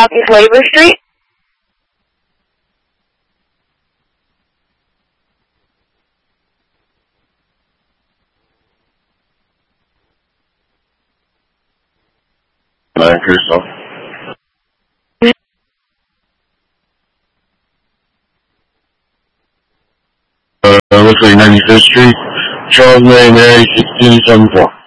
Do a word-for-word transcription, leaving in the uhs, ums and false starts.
Southeast Labor Street? nine Crystal. Uh, looks like ninety-fifth Street, Charles Mary Mary, sixteen seventy-four.